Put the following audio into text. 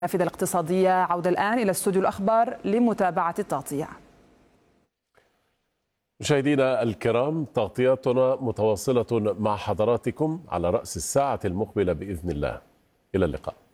النافذة الاقتصادية. عودة الآن إلى استوديو الأخبار لمتابعة التغطية. مشاهدينا الكرام، تغطياتنا متواصلة مع حضراتكم على رأس الساعة المقبلة بإذن الله. إلى اللقاء.